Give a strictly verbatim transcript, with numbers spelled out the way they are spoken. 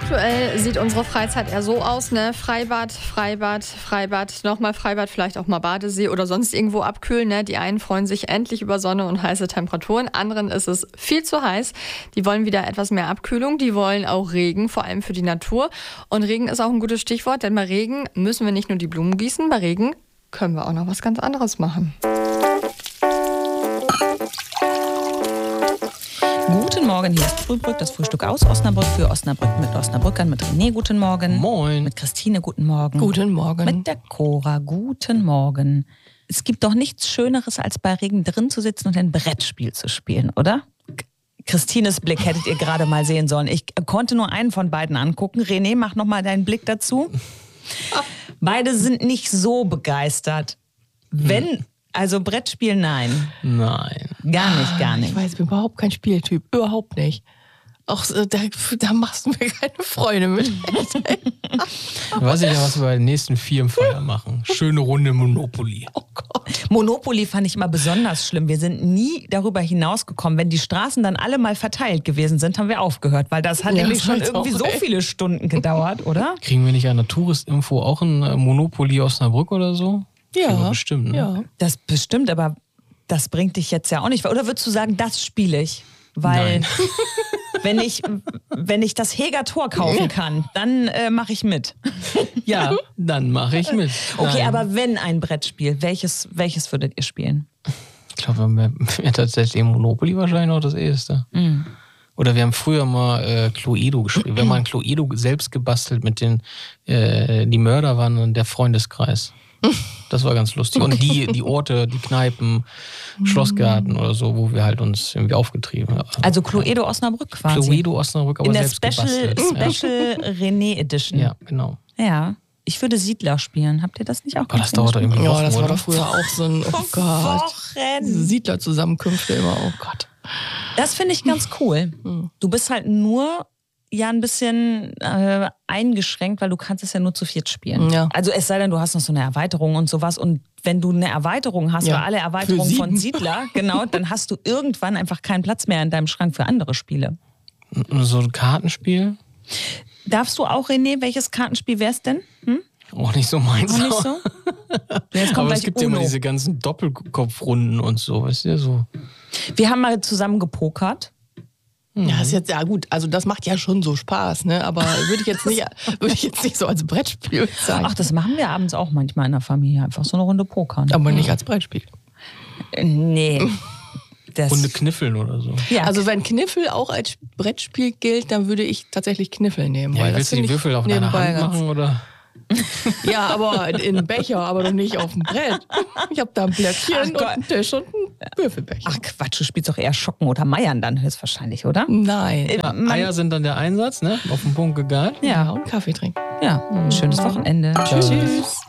Aktuell sieht unsere Freizeit eher so aus, ne? Freibad, Freibad, Freibad, nochmal Freibad, vielleicht auch mal Badesee oder sonst irgendwo abkühlen, ne? Die einen freuen sich endlich über Sonne und heiße Temperaturen, anderen ist es viel zu heiß. Die wollen wieder etwas mehr Abkühlung, die wollen auch Regen, vor allem für die Natur. Und Regen ist auch ein gutes Stichwort, denn bei Regen müssen wir nicht nur die Blumen gießen, bei Regen können wir auch noch was ganz anderes machen. Guten Morgen, hier ist Frühbrück, das Frühstück aus Osnabrück für Osnabrück mit Osnabrückern, mit René, guten Morgen. Moin. Mit Christine, guten Morgen. Guten Morgen. Mit der Cora, guten Morgen. Es gibt doch nichts Schöneres, als bei Regen drin zu sitzen und ein Brettspiel zu spielen, oder? Christines Blick hättet ihr gerade mal sehen sollen. Ich konnte nur einen von beiden angucken. René, mach noch mal deinen Blick dazu. Beide sind nicht so begeistert. Wenn... Also Brettspiel, nein. Nein. Gar nicht, gar nicht. Ich weiß, ich bin überhaupt kein Spieltyp. Überhaupt nicht. Auch da, da machst du mir keine Freude mit. Ich weiß nicht, was wir bei den nächsten Firmenfeier machen. Schöne Runde Monopoly. Oh Gott. Monopoly fand ich immer besonders schlimm. Wir sind nie darüber hinausgekommen. Wenn die Straßen dann alle mal verteilt gewesen sind, haben wir aufgehört. Weil das hat Ja, nämlich das schon hat's irgendwie auch, so ey. viele Stunden gedauert, oder? Kriegen wir nicht an der Touristinfo auch ein äh, Monopoly Osnabrück oder so? Ja, Aber bestimmt, ne? ja. Das bestimmt, aber das bringt dich jetzt ja auch nicht. Oder würdest du sagen, das spiele ich? Weil Nein. wenn ich, wenn ich das Heger Tor kaufen kann, dann äh, mache ich mit. Ja, dann mache ich mit. Okay, Nein. aber wenn ein Brettspiel, welches, welches würdet ihr spielen? Ich glaube, wir haben ja tatsächlich Monopoly wahrscheinlich noch das eheste. Mhm. Oder wir haben früher mal äh, Cluedo gespielt. Wir haben mal ein Cluedo selbst gebastelt mit den, äh, die Mörder waren dann der Freundeskreis. Das war ganz lustig. Und die, die Orte, die Kneipen, Schlossgarten oder so, wo wir halt uns irgendwie aufgetrieben haben. Also Cluedo Osnabrück quasi. Cluedo Osnabrück, aber In der selbst Special, gebastelt. Special René Edition. Ja, genau. Ja. Ich würde Siedler spielen. Habt ihr das nicht auch Aber das dauert doch gespielt? irgendwie Ja, Wochen, das war oder? doch früher auch so ein, oh Gott. Diese Wochen. Siedlerzusammenkünfte immer, oh Gott. Das finde ich ganz cool. Du bist halt nur ja ein bisschen äh, eingeschränkt, weil du kannst es ja nur zu viert spielen. Ja. Also es sei denn, du hast noch so eine Erweiterung und sowas. Und wenn du eine Erweiterung hast, Ja. oder alle Erweiterungen Für von sieben. Siedler, genau, dann hast du irgendwann einfach keinen Platz mehr in deinem Schrank für andere Spiele. So ein Kartenspiel? Darfst du auch, René, welches Kartenspiel wär's denn? Hm? Auch nicht so meins. Auch nicht so? Jetzt kommt Aber gleich es gibt ja Uno. immer diese ganzen Doppelkopfrunden und so, weißt du, so. Wir haben mal zusammen gepokert. Ja, ist jetzt, ja gut, also das macht ja schon so Spaß, ne? Aber würde ich jetzt nicht, würde ich jetzt nicht so als Brettspiel sagen. Ach, das machen wir abends auch manchmal in der Familie. Einfach so eine Runde pokern. Aber nicht als Brettspiel. Äh, Nee. Das, Runde Kniffeln oder so. ja, Also wenn Kniffel auch als Brettspiel gilt, dann würde ich tatsächlich Kniffel nehmen. Ja, weil willst das du die finde ich Würfel auf deiner nebenbei Hand ganz- machen, oder? Ja, aber in einem Becher, aber doch nicht auf dem Brett. Ich habe da ein Blöckchen Ach und Gott. einen Tisch und einen Würfelbecher. Ach Quatsch, du spielst doch eher Schocken oder Meiern dann höchstwahrscheinlich, oder? Nein. Ja, Man- Eier sind dann der Einsatz, ne? Auf den Punkt gegangen. Ja, und Kaffee trinken. Ja, schönes Wochenende. Ciao. Tschüss.